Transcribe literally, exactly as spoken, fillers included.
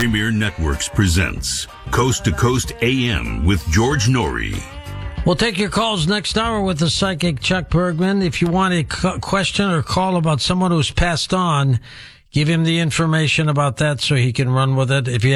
Premier Networks presents Coast to Coast A M with George Norrie. We'll take your calls next hour with the psychic Chuck Bergman. If you want a question or call about someone who's passed on, give him the information about that so he can run with it. If you